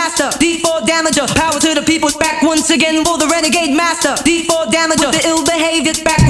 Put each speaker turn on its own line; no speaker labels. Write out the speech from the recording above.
master. D4 damager, power to the people. Back once again for the renegade master. D4 damager, with the ill behavior. Back